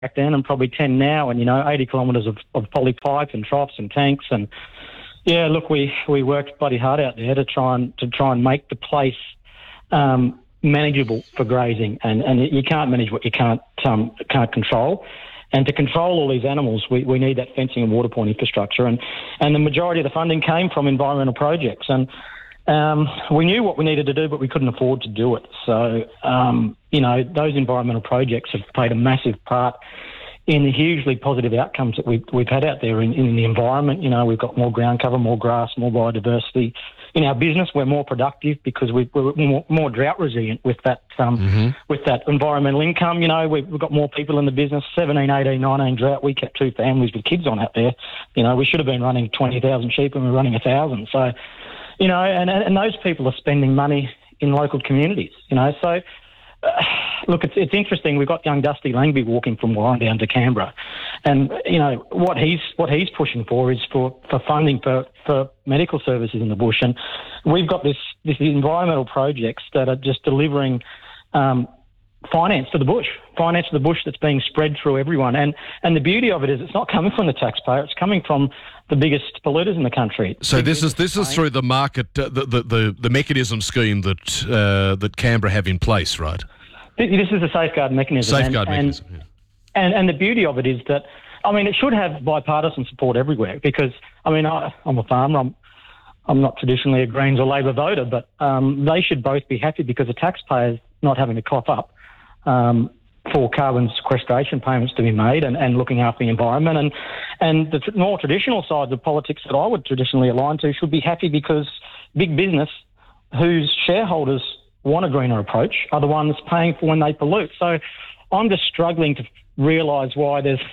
back then and probably 10 now, and 80 kilometres of poly pipe and troughs and tanks. And yeah, look, we worked bloody hard out there to try and make the place manageable for grazing, and you can't manage what you can't control. And to control all these animals, we need that fencing and water point infrastructure. And the majority of the funding came from environmental projects. And we knew what we needed to do, but we couldn't afford to do it. So, those environmental projects have played a massive part in the hugely positive outcomes that we've had out there in the environment. We've got more ground cover, more grass, more biodiversity. In our business, we're more productive because we're more drought resilient with that with that environmental income. We've got more people in the business. 17, 18, 19 drought. We kept 2 families with kids on out there. We should have been running 20,000 sheep and we're running 1,000. So, and those people are spending money in local communities. So. Look, it's interesting. We've got young Dusty Langby walking from Warren down to Canberra, and what he's pushing for is for funding for medical services in the bush. And we've got this environmental projects that are just delivering finance to the bush that's being spread through everyone. And the beauty of it is it's not coming from the taxpayer; it's coming from the biggest polluters in the country. So this is through the market, the mechanism scheme that Canberra have in place, right? This is a safeguard mechanism. Mechanism. Yeah. And the beauty of it is that, it should have bipartisan support everywhere because, I'm a farmer. I'm not traditionally a Greens or Labor voter, but they should both be happy because the taxpayer's not having to cough up for carbon sequestration payments to be made and looking after the environment. And the more traditional sides of politics that I would traditionally align to should be happy because big business, whose shareholders want a greener approach, are the ones paying for when they pollute. So I'm just struggling to realise why there's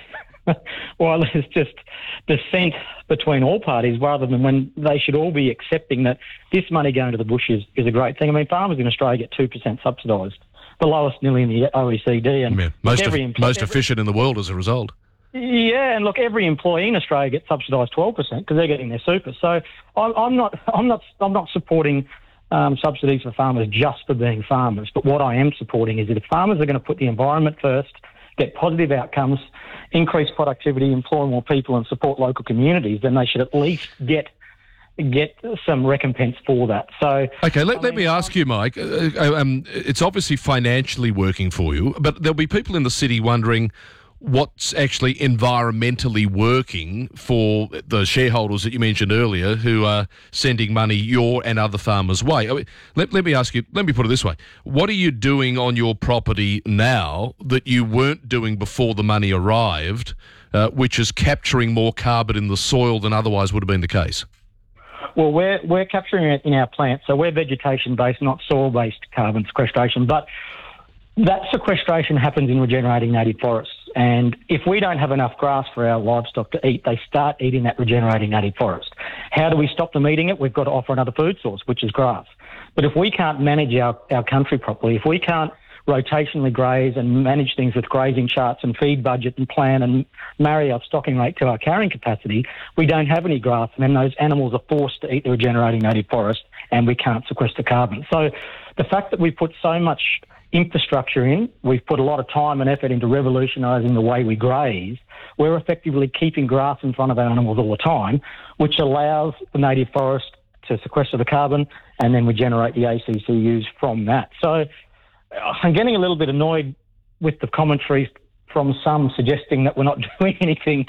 just dissent between all parties rather than when they should all be accepting that this money going to the bush is a great thing. Farmers in Australia get 2% subsidised, the lowest nearly in the OECD. And most efficient in the world as a result. Yeah, and look, every employee in Australia gets subsidised 12% because they're getting their super. So I'm not supporting subsidies for farmers just for being farmers. But what I am supporting is that if farmers are going to put the environment first, get positive outcomes, increase productivity, employ more people and support local communities, then they should at least get some recompense for that. So, okay, let me ask you, Mike, it's obviously financially working for you, but there'll be people in the city wondering what's actually environmentally working for the shareholders that you mentioned earlier who are sending money your and other farmers' way. Let me ask you, let me put it this way. What are you doing on your property now that you weren't doing before the money arrived, which is capturing more carbon in the soil than otherwise would have been the case? Well, we're capturing it in our plants, so we're vegetation-based, not soil-based carbon sequestration, but that sequestration happens in regenerating native forests. And if we don't have enough grass for our livestock to eat, they start eating that regenerating native forest. How do we stop them eating it? We've got to offer another food source, which is grass. But if we can't manage our country properly, if we can't rotationally graze and manage things with grazing charts and feed budget and plan and marry our stocking rate to our carrying capacity, we don't have any grass, and then those animals are forced to eat the regenerating native forest and we can't sequester carbon. So the fact that we put so much infrastructure in, we've put a lot of time and effort into revolutionising the way we graze, we're effectively keeping grass in front of our animals all the time, which allows the native forest to sequester the carbon, and then we generate the ACCUs from that. So I'm getting a little bit annoyed with the commentary from some suggesting that we're not doing anything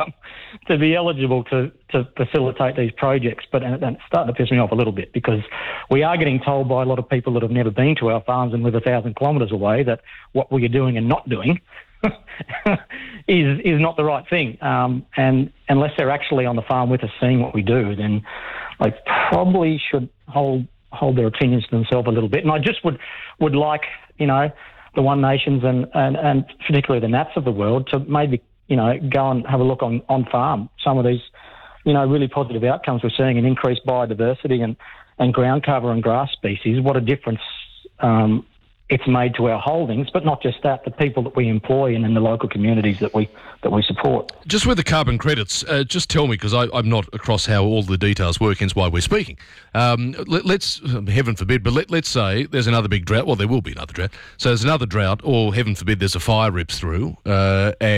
to be eligible to facilitate these projects. But it's starting to piss me off a little bit because we are getting told by a lot of people that have never been to our farms and live 1,000 kilometres away that what we're doing and not doing is not the right thing. And unless they're actually on the farm with us seeing what we do, then they probably should hold their opinions to themselves a little bit. And I just would like, the One Nations and particularly the NATs of the world to maybe, go and have a look on farm. Some of these, really positive outcomes we're seeing in increased biodiversity and ground cover and grass species. What a difference, it's made to our holdings, but not just that, the people that we employ and in the local communities that we support. Just with the carbon credits, just tell me, because I'm not across how all the details work, hence why we're speaking. Let's, heaven forbid, but let's say there's another big drought. Well, there will be another drought. So there's another drought, or heaven forbid there's a fire rips through,